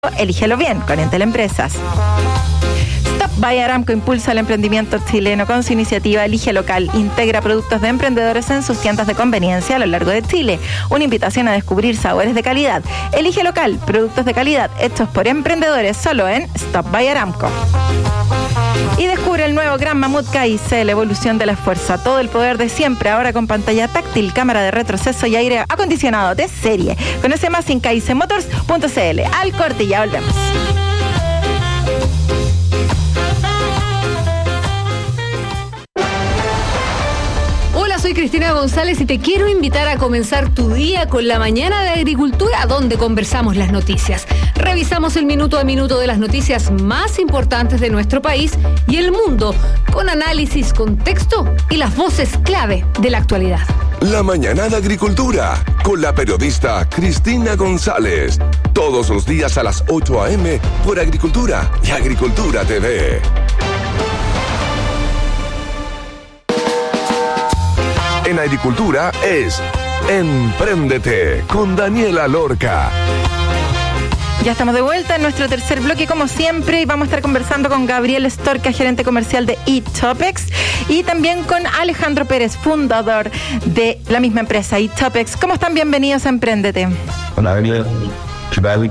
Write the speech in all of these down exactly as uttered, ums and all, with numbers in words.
Elígelo bien con Entel Empresas. Stop by Aramco impulsa el emprendimiento chileno con su iniciativa Elige Local. Integra productos de emprendedores en sus tiendas de conveniencia a lo largo de Chile. Una invitación a descubrir sabores de calidad. Elige Local, productos de calidad hechos por emprendedores solo en Stop by Aramco. Y descubre el nuevo Gran Mamut K I C, la evolución de la fuerza. Todo el poder de siempre, ahora con pantalla táctil, cámara de retroceso y aire acondicionado de serie. Conoce más en k i c motors punto c l. Al corte y ya volvemos. Soy Cristina González y te quiero invitar a comenzar tu día con la mañana de agricultura, donde conversamos las noticias. Revisamos el minuto a minuto de las noticias más importantes de nuestro país y el mundo, con análisis, contexto y las voces clave de la actualidad. La mañana de agricultura, con la periodista Cristina González. Todos los días a las ocho a eme por Agricultura y Agricultura T V. En agricultura es Empréndete con Daniela Lorca. Ya estamos de vuelta en nuestro tercer bloque como siempre y vamos a estar conversando con Gabriel Storca, gerente comercial de eTopex, y también con Alejandro Pérez, fundador de la misma empresa eTopex. ¿Cómo están? Bienvenidos a Empréndete. Hola, Gabriel. ¿Qué tal?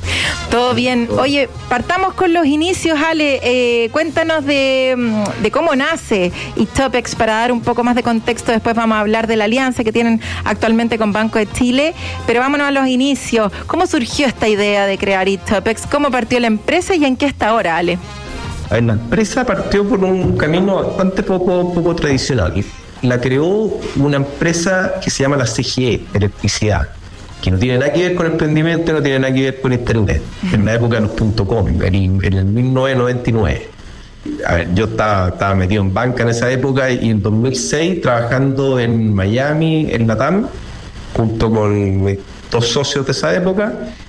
Todo bien. Oye, partamos con los inicios, Ale. Eh, cuéntanos de, de cómo nace eTopex para dar un poco más de contexto. Después vamos a hablar de la alianza que tienen actualmente con Banco de Chile. Pero vámonos a los inicios. ¿Cómo surgió esta idea de crear eTopex? ¿Cómo partió la empresa y en qué está ahora, Ale? A ver, la empresa partió por un camino bastante poco, poco tradicional. La creó una empresa que se llama la C G E, Electricidad, que no tiene nada que ver con emprendimiento, no tiene nada que ver con internet. En la época de los punto com, en, en el mil novecientos noventa y nueve. A ver, yo estaba, estaba metido en banca en esa época y en dos mil seis trabajando en Miami, en Latam, junto con dos socios de esa época,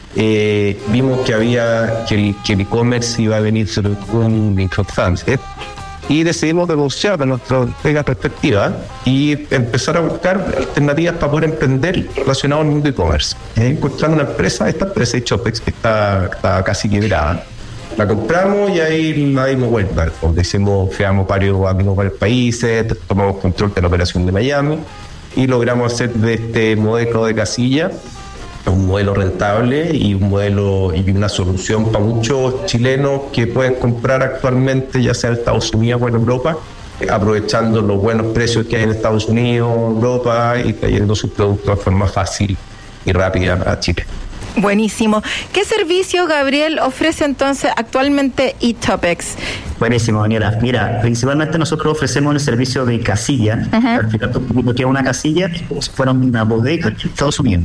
eh, vimos que había que el, que el e-commerce iba a venir sobre un microfinance. Y decidimos negociar de nuestra perspectiva y empezar a buscar alternativas para poder emprender relacionado al mundo e-commerce. Eh, encontrando una empresa, esta empresa eTopex, que está, está casi quebrada. La compramos y ahí la dimos vuelta. Decimos, creamos varios, abrimos varios países, tomamos control de la operación de Miami y logramos hacer de este modelo de casilla un modelo rentable y un modelo y una solución para muchos chilenos que pueden comprar actualmente, ya sea en Estados Unidos o en Europa, aprovechando los buenos precios que hay en Estados Unidos, Europa, y trayendo sus productos de forma fácil y rápida para Chile. Buenísimo. ¿Qué servicio, Gabriel, ofrece entonces actualmente eTopex? Buenísimo, Daniela. Mira, principalmente nosotros ofrecemos el servicio de casilla. Uh-huh. Al final, lo que es una casilla es como si fuera una bodega en Estados Unidos.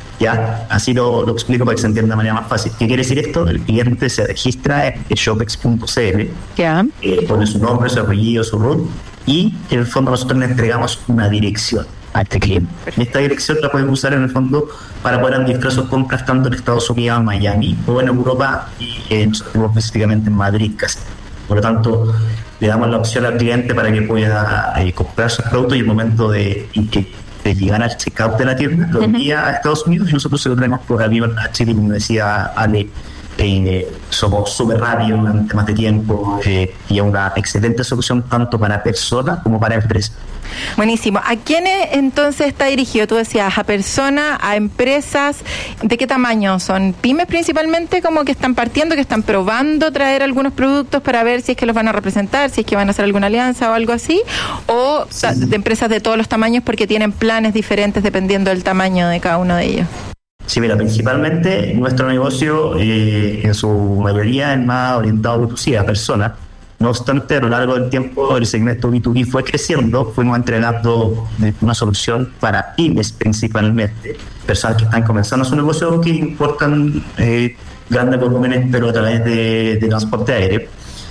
Ya, así lo, lo explico para que se entienda de manera más fácil. ¿Qué quiere decir esto? El cliente se registra en eTopex punto c l, yeah. eh, pone su nombre, su apellido, su root, y en el fondo nosotros le entregamos una dirección a este cliente. Y esta dirección la pueden usar en el fondo para poder administrar sus compras tanto en Estados Unidos, en Miami, o en Europa, y eh, específicamente en Madrid, casi. Por lo tanto, le damos la opción al cliente para que pueda eh, comprar sus productos y el momento de, de que de llegar al checkout de la tienda, lo envía uh-huh. a Estados Unidos y nosotros se lo traemos por aquí a Chile. Como decía Ale, eh, somos súper rápidos en temas de tiempo eh, y es una excelente solución tanto para personas como para empresas. Buenísimo. ¿A quiénes entonces está dirigido? Tú decías, a personas, a empresas. ¿De qué tamaño son? ¿Pymes principalmente, como que están partiendo, que están probando traer algunos productos para ver si es que los van a representar, si es que van a hacer alguna alianza o algo así? ¿O sí. de empresas de todos los tamaños porque tienen planes diferentes dependiendo del tamaño de cada uno de ellos? Sí, mira, principalmente nuestro negocio eh, en su mayoría es más orientado a B dos C, a personas. No obstante, a lo largo del tiempo el segmento B dos B fue creciendo, fuimos entregando una solución para pymes principalmente, personas que están comenzando su negocio que importan eh, grandes volúmenes pero a través de, de transporte aéreo.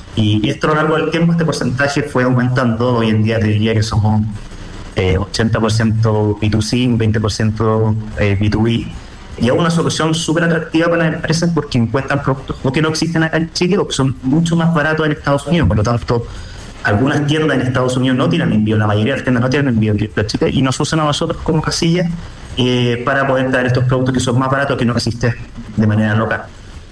Y esto a lo largo del tiempo, este porcentaje fue aumentando. Hoy en día te diría que somos eh, ochenta por ciento B dos C, veinte por ciento eh, B dos B. Y es una solución súper atractiva para las empresas porque encuentran productos o que no existen acá en Chile o que son mucho más baratos en Estados Unidos. Por lo tanto, algunas tiendas en Estados Unidos no tienen envío, la mayoría de las tiendas no tienen envío directo a Chile y nos usan a nosotros como casilla eh, para poder traer estos productos que son más baratos que no existen de manera local.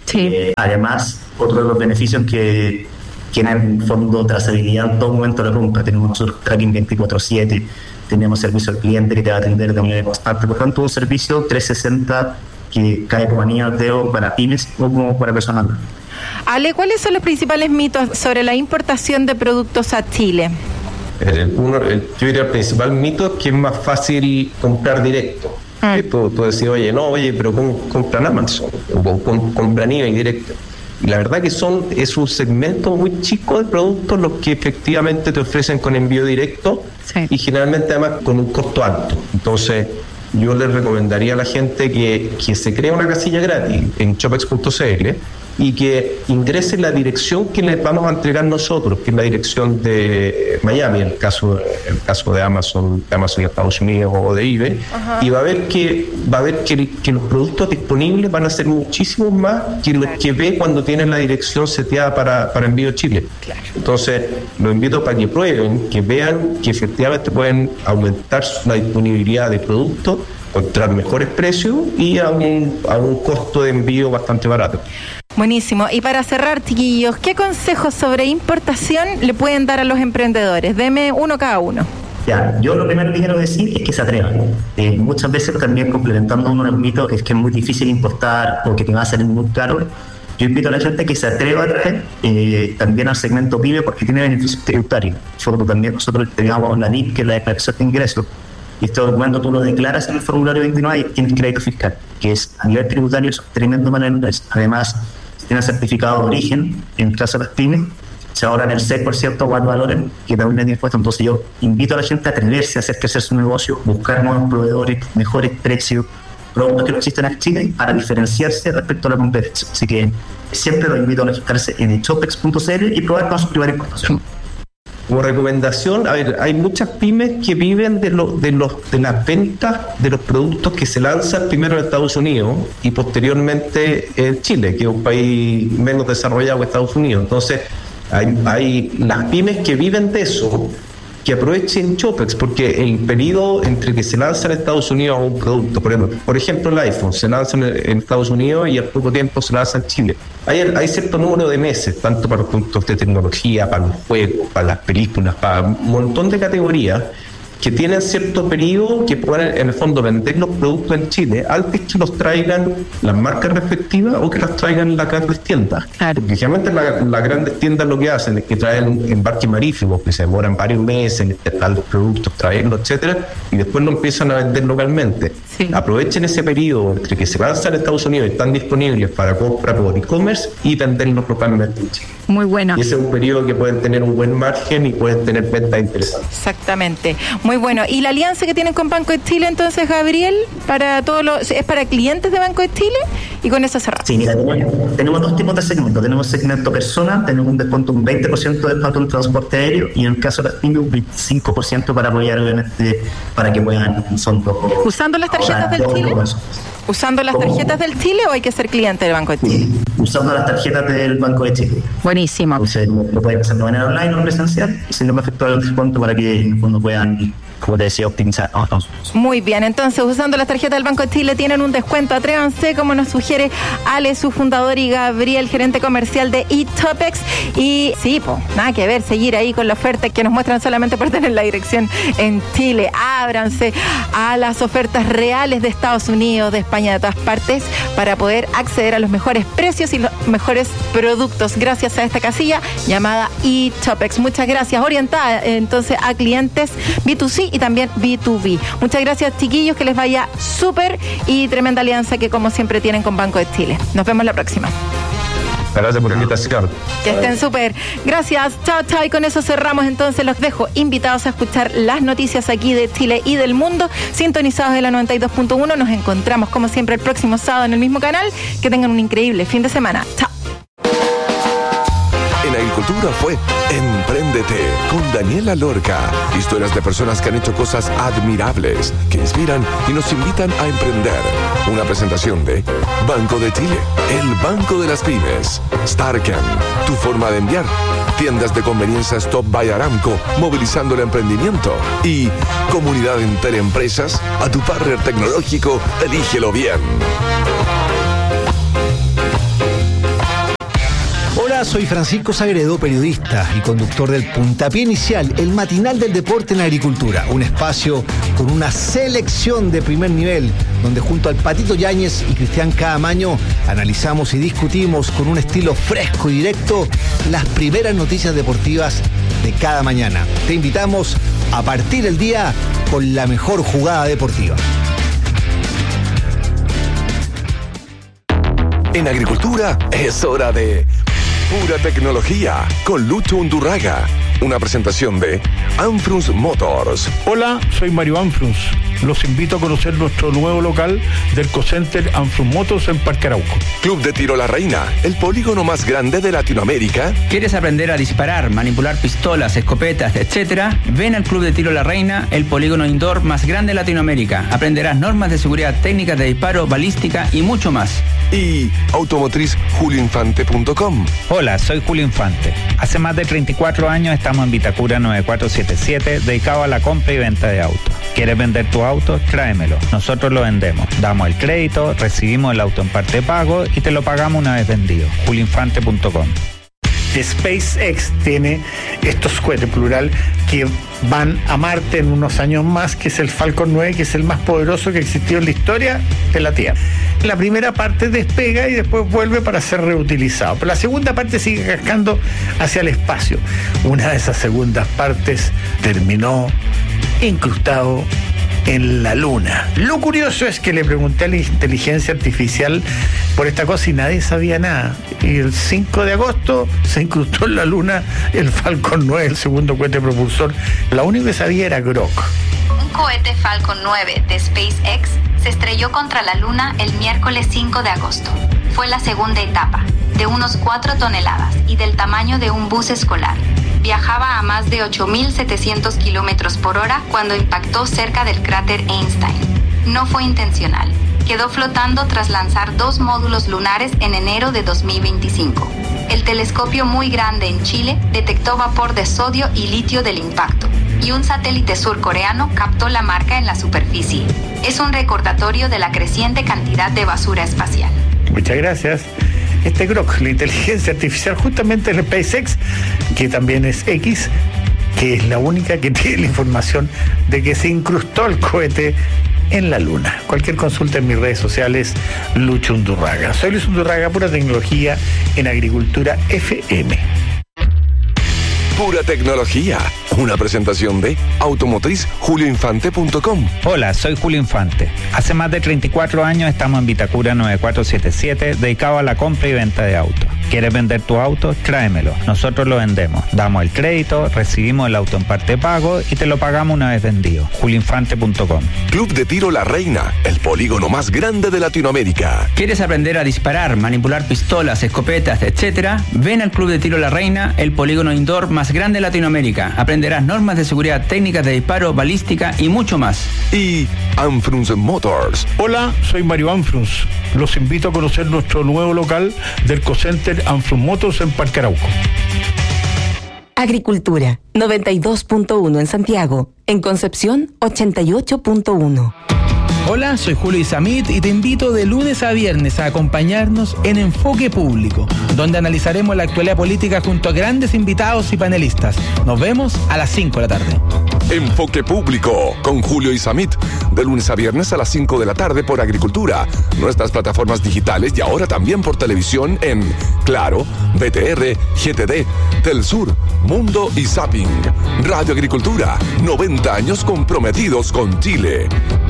Sí. Eh, además, otro de los beneficios que tiene en fondo trazabilidad en todo momento de la compra. Tenemos nosotros tracking veinticuatro siete, tenemos servicio al cliente que te va a atender de manera constante. Por tanto, un servicio trescientos sesenta que cae como anillo al dedo para pymes o como para personas. Ale, ¿cuáles son los principales mitos sobre la importación de productos a Chile? El, uno, el, yo diría el principal mito es que es más fácil comprar directo. Mm. Tú, tú decís, oye, no, oye, pero con, compran Amazon o con, compran eBay directo. Y la verdad que son es un segmento muy chico de productos los que efectivamente te ofrecen con envío directo, sí. Y generalmente además con un costo alto. Entonces yo les recomendaría a la gente que, que se crea una casilla gratis en chopex punto c l y que ingrese en la dirección que les vamos a entregar nosotros, que es la dirección de Miami, en el caso, el caso de Amazon, de Amazon de Estados Unidos o de eBay. Ajá. Y va a ver que va a ver que, que los productos disponibles van a ser muchísimos más que los que ve cuando tienen la dirección seteada para, para envío a Chile. Claro. Entonces, los invito para que prueben, que vean que efectivamente pueden aumentar la disponibilidad de productos, encontrar mejores precios y a un, a un costo de envío bastante barato. Buenísimo. Y para cerrar, chiquillos, ¿qué consejos sobre importación le pueden dar a los emprendedores? Deme uno cada uno. Ya, yo lo primero que quiero decir es que se atrevan. Eh, muchas veces también complementando uno de los mitos es que es muy difícil importar o que te va a salir muy caro. Yo invito a la gente que se atreva a traer eh, también al segmento PYME porque tiene beneficios tributarios. Nosotros también nosotros tenemos la N I P, que es la declaración de ingresos. Y este documento tú lo declaras en el formulario veintinueve y tienes crédito fiscal, que es a nivel tributario es tremendo manera de ingreso. Además, tiene certificado de origen, en el caso de las pymes, se ahorran el seis por ciento de valores que también tiene impuesto. Entonces yo invito a la gente a atreverse a hacer crecer su negocio, buscar nuevos proveedores, mejores precios, productos que no existen en Chile para diferenciarse respecto a la competencia. Así que siempre los invito a registrarse en chopex punto c l y probar con su primera importación. Como recomendación, a ver, hay muchas pymes que viven de, lo, de, los, de las ventas de los productos que se lanzan primero en Estados Unidos y posteriormente en Chile, que es un país menos desarrollado que Estados Unidos. Entonces, hay, hay las pymes que viven de eso, que aprovechen Chopex, porque el periodo entre que se lanza en Estados Unidos un producto, por ejemplo, por ejemplo el iPhone, se lanza en Estados Unidos y al poco tiempo se lanza en Chile. Hay, hay cierto número de meses, tanto para los productos de tecnología, para los juegos, para las películas, para un montón de categorías, que tienen cierto periodo que pueden en el fondo vender los productos en Chile antes que los traigan las marcas respectivas o que las traigan las grandes tiendas. Claro. Porque generalmente la, las grandes tiendas lo que hacen es que traen embarques marítimos que se demoran varios meses en instalar los productos, traerlos, etcétera, y después lo empiezan a vender localmente. Sí. Aprovechen ese periodo entre que se lanzan en Estados Unidos y están disponibles para compra por e-commerce y venderlos localmente en Chile. Muy bueno. Y ese es un periodo que pueden tener un buen margen y pueden tener ventas interesantes. Exactamente. Muy bueno. ¿Y la alianza que tienen con Banco de Chile entonces, Gabriel? Para todos los, ¿es para clientes de Banco de Chile? Y con eso cerramos. Sí, mira, tenemos, tenemos dos tipos de segmentos. Tenemos segmento persona, tenemos un descuento un veinte por ciento de descuento en transporte aéreo y en el caso de las pymes un veinticinco por ciento para apoyar obviamente para que puedan son dos, ¿usando las tarjetas del Chile? ¿Usando las tarjetas del Chile o hay que ser cliente del Banco de Chile? Usando las tarjetas del Banco de Chile. Buenísimo. Entonces lo pueden hacer de manera online o presencial y si no me afectó el descuento para que cuando puedan, como te decía, optimizar. Oh, no. Muy bien, entonces usando las tarjetas del Banco de Chile tienen un descuento. Atrévanse, como nos sugiere Ale, su fundador, y Gabriel, gerente comercial de eTopex. Y sí, pues, nada que ver, seguir ahí con la oferta que nos muestran solamente por tener la dirección en Chile. Ábranse a las ofertas reales de Estados Unidos, de España, de todas partes, para poder acceder a los mejores precios y los mejores productos gracias a esta casilla llamada eTopex. Muchas gracias, orientada entonces a clientes B dos C y también B dos B. Muchas gracias, chiquillos, que les vaya súper y tremenda alianza que como siempre tienen con Banco de Chile. Nos vemos la próxima. Gracias por la invitación. Que estén súper. Gracias. Chao, chao. Y con eso cerramos. Entonces los dejo invitados a escuchar las noticias aquí de Chile y del mundo, sintonizados de la noventa y dos punto uno. Nos encontramos como siempre el próximo sábado en el mismo canal. Que tengan un increíble fin de semana. Chao. En Agricultura fue Empréndete con Daniela Lorca. Historias de personas que han hecho cosas admirables, que inspiran y nos invitan a emprender. Una presentación de Banco de Chile, el banco de las pymes. Starken, tu forma de enviar. Tiendas de conveniencia Stop by Aramco, movilizando el emprendimiento. Y Comunidad Interempresas, a tu partner tecnológico, elígelo bien. Hola, soy Francisco Sagredo, periodista y conductor del Puntapié Inicial, el matinal del deporte en agricultura. Un espacio con una selección de primer nivel, donde junto al Patito Yáñez y Cristian Caamaño analizamos y discutimos con un estilo fresco y directo las primeras noticias deportivas de cada mañana. Te invitamos a partir el día con la mejor jugada deportiva. En agricultura es hora de Pura Tecnología con Lucho Undurraga. Una presentación de Anfrunz Motors. Hola, soy Mario Anfrunz. Los invito a conocer nuestro nuevo local del Ecocenter Anfrunz Motors en Parque Arauco. Club de Tiro La Reina, el polígono más grande de Latinoamérica. ¿Quieres aprender a disparar, manipular pistolas, escopetas, etcétera? Ven al Club de Tiro La Reina, el polígono indoor más grande de Latinoamérica. Aprenderás normas de seguridad, técnicas de disparo, balística y mucho más. Y automotriz julio infante punto com. Hola, soy Julio Infante. Hace más de treinta y cuatro años estamos en Vitacura nueve cuatro siete siete, dedicado a la compra y venta de autos. ¿Quieres vender tu auto? Tráemelo. Nosotros lo vendemos. Damos el crédito, recibimos el auto en parte de pago y te lo pagamos una vez vendido. julio infante punto com. SpaceX tiene estos cohetes, plural, que van a Marte en unos años más, que es el Falcon nueve, que es el más poderoso que ha existido en la historia de la Tierra. La primera parte despega y después vuelve para ser reutilizado, pero la segunda parte sigue cascando hacia el espacio. Una de esas segundas partes terminó incrustado en la Luna. Lo curioso es que le pregunté a la inteligencia artificial por esta cosa y nadie sabía nada. Y el cinco de agosto se incrustó en la Luna el Falcon nueve, el segundo cohete propulsor. Lo único que sabía era Grok. Un cohete Falcon nueve de SpaceX se estrelló contra la Luna el miércoles cinco de agosto. Fue la segunda etapa, de unos cuatro toneladas y del tamaño de un bus escolar. Viajaba a más de ocho mil setecientos kilómetros por hora cuando impactó cerca del cráter Einstein. No fue intencional. Quedó flotando tras lanzar dos módulos lunares en enero de dos mil veinticinco. El telescopio muy grande en Chile detectó vapor de sodio y litio del impacto, y un satélite surcoreano captó la marca en la superficie. Es un recordatorio de la creciente cantidad de basura espacial. Muchas gracias. Este Grok, la inteligencia artificial justamente en SpaceX, que también es X, que es la única que tiene la información de que se incrustó el cohete en la Luna. Cualquier consulta en mis redes sociales, Lucho Undurraga. Soy Luis Undurraga, Pura Tecnología en Agricultura F M. Pura Tecnología, una presentación de automotriz julio infante punto com. Hola, soy Julio Infante. Hace más de treinta y cuatro años estamos en Vitacura nueve cuatro siete siete, dedicado a la compra y venta de autos. ¿Quieres vender tu auto? Tráemelo. Nosotros lo vendemos. Damos el crédito, recibimos el auto en parte de pago y te lo pagamos una vez vendido. julio infante punto com. Club de Tiro La Reina, el polígono más grande de Latinoamérica. ¿Quieres aprender a disparar, manipular pistolas, escopetas, etcétera? Ven al Club de Tiro La Reina, el polígono indoor más grande de Latinoamérica. Aprenderás normas de seguridad, técnicas de disparo, balística y mucho más. Y Anfrunz Motors. Hola, soy Mario Anfrunz. Los invito a conocer nuestro nuevo local del Ecocenter Anfrunz Motors en Parque Arauco. Agricultura, noventa y dos punto uno en Santiago. En Concepción, ochenta y ocho punto uno. Hola, soy Julio Isamit y te invito de lunes a viernes a acompañarnos en Enfoque Público, donde analizaremos la actualidad política junto a grandes invitados y panelistas. Nos vemos a las cinco de la tarde. Enfoque Público con Julio Isamit, de lunes a viernes a las cinco de la tarde por Agricultura, nuestras plataformas digitales y ahora también por televisión en Claro, B T R, G T D, Telsur, Mundo y Zapping. Radio Agricultura, noventa años comprometidos con Chile.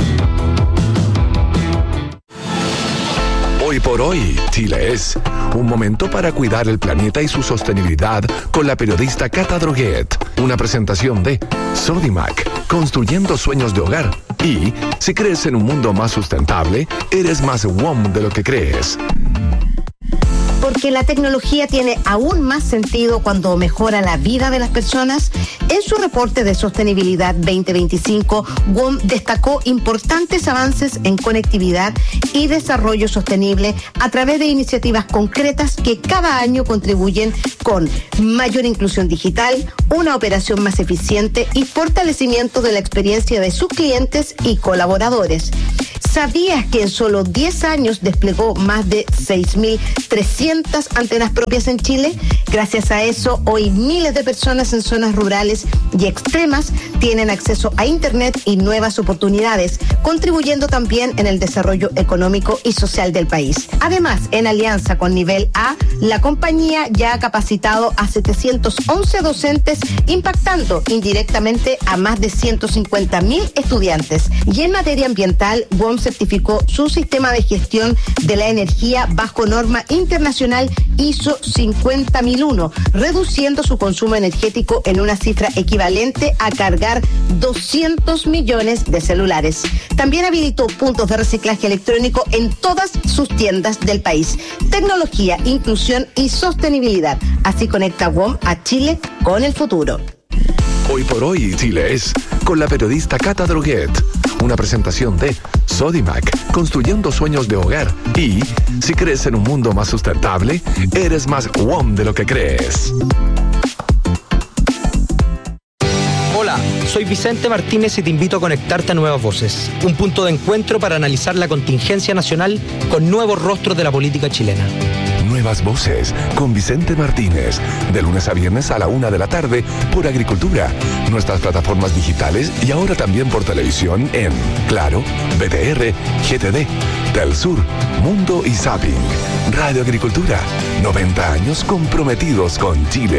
Hoy por hoy, Chile es un momento para cuidar el planeta y su sostenibilidad con la periodista Cata Droguet. Una presentación de Sodimac, construyendo sueños de hogar. Y si crees en un mundo más sustentable, eres más W O M de lo que crees. Porque la tecnología tiene aún más sentido cuando mejora la vida de las personas. En su reporte de sostenibilidad veinte veinticinco, W O M destacó importantes avances en conectividad y desarrollo sostenible a través de iniciativas concretas que cada año contribuyen con mayor inclusión digital, una operación más eficiente y fortalecimiento de la experiencia de sus clientes y colaboradores. ¿Sabías que en solo diez años desplegó más de seis mil trescientas antenas propias en Chile? Gracias a eso, hoy miles de personas en zonas rurales y extremas tienen acceso a Internet y nuevas oportunidades, contribuyendo también en el desarrollo económico y social del país. Además, en alianza con Nivel A, la compañía ya ha capacitado a setecientos once docentes, impactando indirectamente a más de ciento cincuenta mil estudiantes. Y en materia ambiental, W O M certificó su sistema de gestión de la energía bajo norma internacional I S O cincuenta mil uno, reduciendo su consumo energético en una cifra equivalente a cargar doscientos millones de celulares. También habilitó puntos de reciclaje electrónico en todas sus tiendas del país. Tecnología, inclusión y sostenibilidad. Así conecta W O M a Chile con el futuro. Hoy por hoy Chile es con la periodista Cata Droguet. Una presentación de Sodimac, construyendo sueños de hogar. Y si crees en un mundo más sustentable, eres más W O M de lo que crees. Hola, soy Vicente Martínez y te invito a conectarte a Nuevas Voces, un punto de encuentro para analizar la contingencia nacional con nuevos rostros de la política chilena. Nuevas Voces con Vicente Martínez, de lunes a viernes a la una de la tarde por Agricultura, nuestras plataformas digitales y ahora también por televisión en Claro, B T R, G T D, Telsur, Mundo y Zapping. Radio Agricultura, noventa años comprometidos con Chile.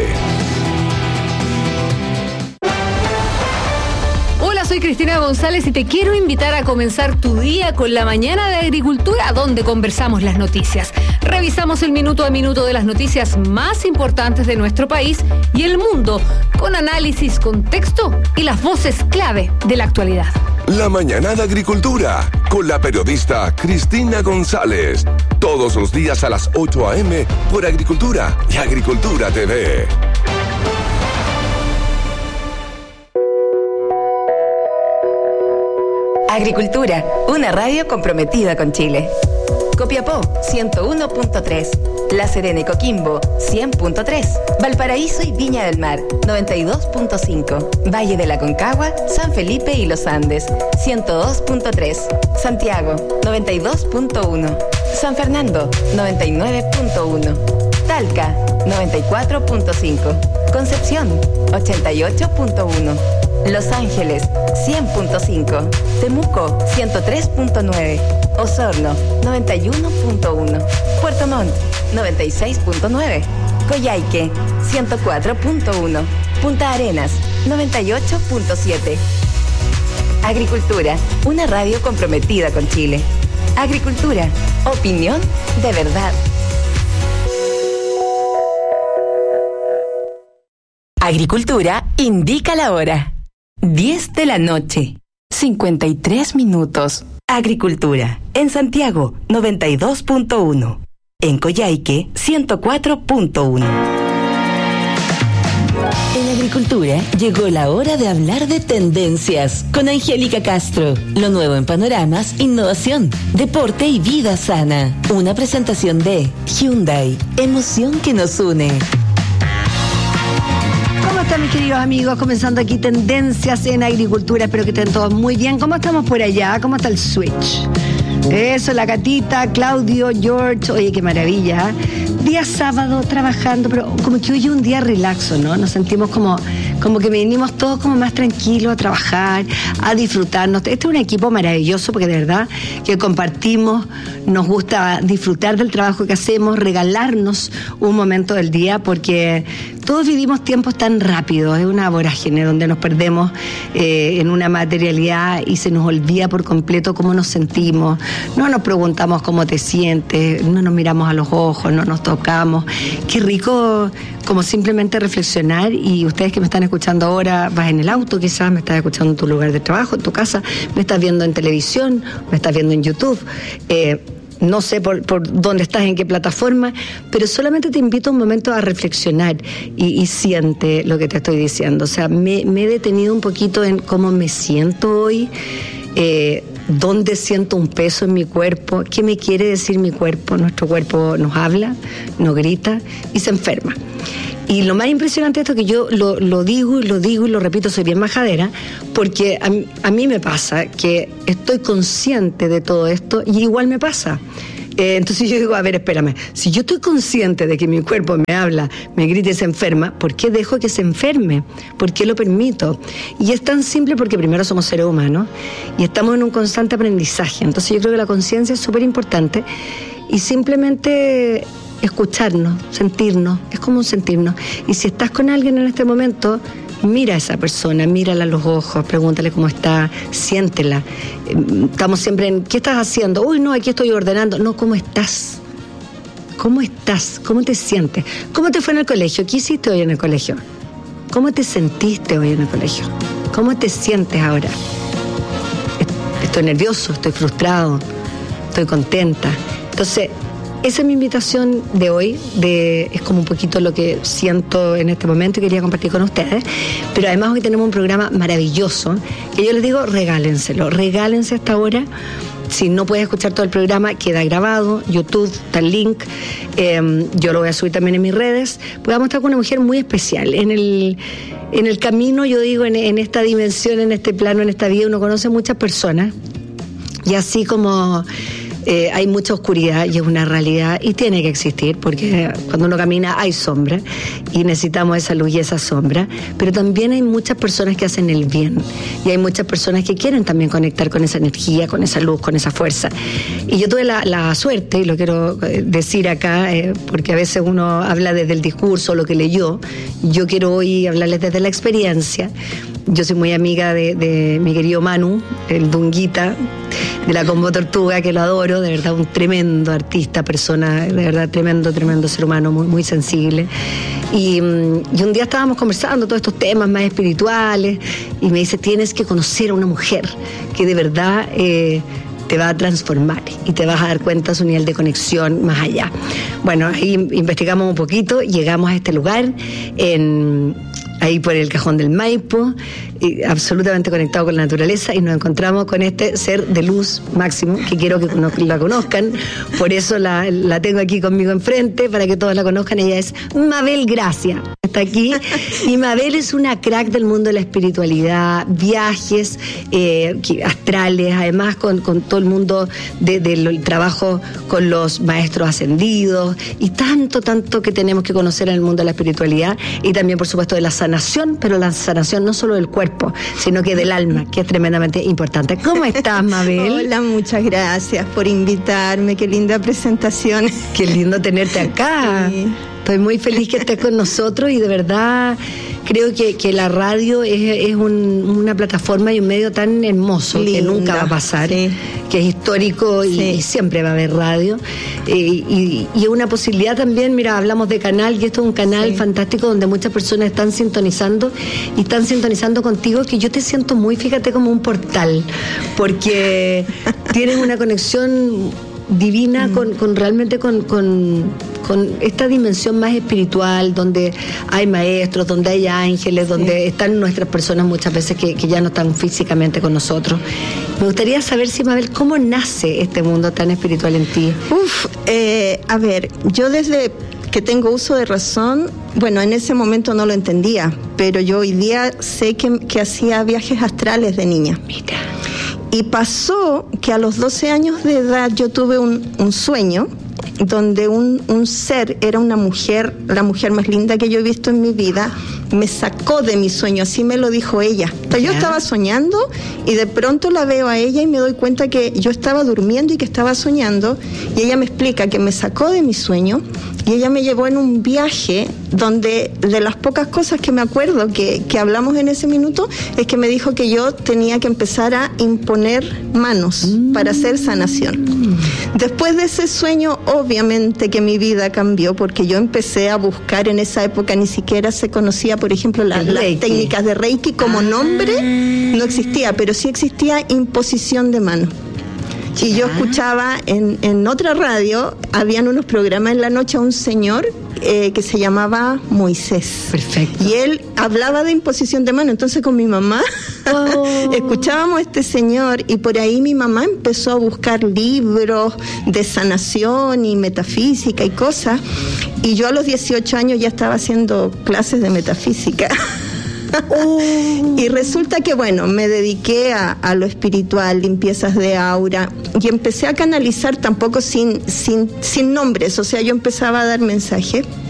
Soy Cristina González y te quiero invitar a comenzar tu día con la mañana de Agricultura, donde conversamos las noticias. Revisamos el minuto a minuto de las noticias más importantes de nuestro país y el mundo, con análisis, contexto y las voces clave de la actualidad. La mañana de Agricultura, con la periodista Cristina González. Todos los días a las ocho a eme por Agricultura y Agricultura T V. Agricultura, una radio comprometida con Chile. Copiapó, ciento uno punto tres. La Serena y Coquimbo, cien punto tres. Valparaíso y Viña del Mar, noventa y dos punto cinco. Valle de la Concagua, San Felipe y Los Andes, ciento dos punto tres. Santiago, noventa y dos punto uno. San Fernando, noventa y nueve punto uno. Talca, noventa y cuatro punto cinco. Concepción, ochenta y ocho punto uno. Los Ángeles, cien punto cinco. Temuco, ciento tres punto nueve. Osorno, noventa y uno punto uno. Puerto Montt, noventa y seis punto nueve. Coyhaique, ciento cuatro punto uno. Punta Arenas, noventa y ocho punto siete. Agricultura, una radio comprometida con Chile. Agricultura, opinión de verdad. Agricultura indica la hora. diez de la noche, cincuenta y tres minutos. Agricultura, en Santiago, noventa y dos punto uno. En Coyhaique, ciento cuatro punto uno. En Agricultura llegó la hora de hablar de tendencias con Angélica Castro. Lo nuevo en panoramas, innovación, deporte y vida sana. Una presentación de Hyundai, emoción que nos une. ¿Cómo están mis queridos amigos? Comenzando aquí Tendencias en Agricultura. Espero que estén todos muy bien. ¿Cómo estamos por allá? ¿Cómo está el switch? Eso, la gatita, Claudio, George. Oye, qué maravilla. Día sábado trabajando, pero como que hoy es un día relaxo, ¿no? Nos sentimos como, como que venimos todos como más tranquilos a trabajar, a disfrutarnos. Este es un equipo maravilloso porque de verdad que compartimos, nos gusta disfrutar del trabajo que hacemos, regalarnos un momento del día porque todos vivimos tiempos tan rápidos, es una vorágine donde nos perdemos eh, en una materialidad y se nos olvida por completo cómo nos sentimos, no nos preguntamos cómo te sientes, no nos miramos a los ojos, no nos tocamos. Qué rico como simplemente reflexionar, y ustedes que me están escuchando ahora, vas en el auto quizás, me estás escuchando en tu lugar de trabajo, en tu casa, me estás viendo en televisión, me estás viendo en YouTube, eh, no sé por, por dónde estás, en qué plataforma, pero solamente te invito un momento a reflexionar y, y siente lo que te estoy diciendo. O sea, me, me he detenido un poquito en cómo me siento hoy, eh, dónde siento un peso en mi cuerpo, qué me quiere decir mi cuerpo. Nuestro cuerpo nos habla, nos grita y se enferma. Y lo más impresionante de esto es que yo lo, lo digo y lo digo y lo repito, soy bien majadera, porque a, a mí me pasa que estoy consciente de todo esto y igual me pasa. Eh, entonces yo digo, a ver, espérame, si yo estoy consciente de que mi cuerpo me habla, me grita y se enferma, ¿por qué dejo que se enferme? ¿Por qué lo permito? Y es tan simple porque primero somos seres humanos y estamos en un constante aprendizaje. Entonces yo creo que la conciencia es súper importante y simplemente escucharnos, sentirnos, es como un sentirnos. Y si estás con alguien en este momento, mira a esa persona, mírala a los ojos, pregúntale cómo está, siéntela. Estamos siempre en, ¿qué estás haciendo? Uy, no, aquí estoy ordenando. No, ¿cómo estás? ¿Cómo estás? ¿Cómo te sientes? ¿Cómo te fue en el colegio? ¿Qué hiciste hoy en el colegio? ¿Cómo te sentiste hoy en el colegio? ¿Cómo te sientes ahora? Estoy nervioso, estoy frustrado, estoy contenta. Entonces, esa es mi invitación de hoy, de, es como un poquito lo que siento en este momento y quería compartir con ustedes. Pero además hoy tenemos un programa maravilloso, que yo les digo, regálenselo, regálense esta hora. Si no puedes escuchar todo el programa, queda grabado, YouTube, está el link, eh, yo lo voy a subir también en mis redes. Pues vamos a estar con una mujer muy especial. En el, en el camino, yo digo, en, en esta dimensión, en este plano, en esta vida, uno conoce muchas personas. Y así como eh, hay mucha oscuridad y es una realidad y tiene que existir, porque cuando uno camina hay sombra y necesitamos esa luz y esa sombra, pero también hay muchas personas que hacen el bien y hay muchas personas que quieren también conectar con esa energía, con esa luz, con esa fuerza. Y yo tuve la, la suerte, y lo quiero decir acá, eh, porque a veces uno habla desde el discurso, lo que leyó, yo quiero hoy hablarles desde la experiencia. Yo soy muy amiga de, de mi querido Manu, el Dunguita, de la Combo Tortuga, que lo adoro, de verdad un tremendo artista, persona, de verdad tremendo, tremendo ser humano, muy, muy sensible. Y, y un día estábamos conversando todos estos temas más espirituales y me dice, tienes que conocer a una mujer que de verdad eh, te va a transformar y te vas a dar cuenta de su nivel de conexión más allá. Bueno, ahí investigamos un poquito, llegamos a este lugar en... ahí por el Cajón del Maipo, y absolutamente conectado con la naturaleza, y nos encontramos con este ser de luz máximo, que quiero que la conozcan, por eso la, la tengo aquí conmigo enfrente, para que todos la conozcan. Ella es Mabel Gracia, está aquí, y Mabel es una crack del mundo de la espiritualidad, viajes eh, astrales, además con, con todo el mundo del de, de trabajo con los maestros ascendidos, y tanto, tanto que tenemos que conocer en el mundo de la espiritualidad, y también por supuesto de la sanación, pero la sanación no solo del cuerpo, sino que del alma, que es tremendamente importante. ¿Cómo estás, Mabel? Hola, muchas gracias por invitarme, qué linda presentación. Qué lindo tenerte acá. Sí. Estoy muy feliz que estés con nosotros y de verdad creo que, que la radio es, es un, una plataforma y un medio tan hermoso, linda, que nunca va a pasar, sí, que es histórico y, sí, y siempre va a haber radio. Eh, y, y una posibilidad también, mira, hablamos de canal y esto es un canal, sí, fantástico donde muchas personas están sintonizando y están sintonizando contigo, que yo te siento muy, fíjate, como un portal, porque tienes una conexión divina, mm, con, con realmente con, con, con esta dimensión más espiritual, donde hay maestros, donde hay ángeles, donde sí, están nuestras personas muchas veces que, que ya no están físicamente con nosotros. Me gustaría saber, si Mabel, ¿cómo nace este mundo tan espiritual en ti? Uf, eh, a ver, yo desde que tengo uso de razón, bueno, en ese momento no lo entendía, pero yo hoy día sé que, que hacía viajes astrales de niña. Mira. Y pasó que a los doce años de edad yo tuve un, un sueño donde un, un ser, era una mujer, la mujer más linda que yo he visto en mi vida, me sacó de mi sueño, así me lo dijo ella. Entonces, yo estaba soñando y de pronto la veo a ella y me doy cuenta que yo estaba durmiendo y que estaba soñando, y ella me explica que me sacó de mi sueño y ella me llevó en un viaje donde de las pocas cosas que me acuerdo que, que hablamos en ese minuto es que me dijo que yo tenía que empezar a imponer manos mm. para hacer sanación. Después de ese sueño, obviamente que mi vida cambió, porque yo empecé a buscar, en esa época ni siquiera se conocía, por ejemplo, la, las técnicas de Reiki como ah. nombre, no existía, pero sí existía imposición de mano. Y yo escuchaba en, en otra radio, habían unos programas en la noche a un señor eh, que se llamaba Moisés. Perfecto. Y él hablaba de imposición de mano. Entonces con mi mamá oh. escuchábamos a este señor, y por ahí mi mamá empezó a buscar libros de sanación y metafísica y cosas. Y yo a los dieciocho años ya estaba haciendo clases de metafísica. Oh. Y resulta que, bueno, me dediqué a, a lo espiritual, limpiezas de aura, y empecé a canalizar tampoco sin, sin, sin nombres, o sea, yo empezaba a dar mensajes.